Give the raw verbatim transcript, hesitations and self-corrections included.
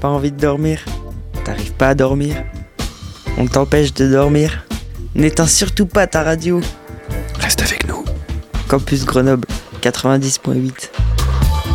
pas envie de dormir? T'arrives pas à dormir? On t'empêche de dormir? N'éteins surtout pas ta radio. Reste avec nous. Campus Grenoble quatre-vingt-dix point huit.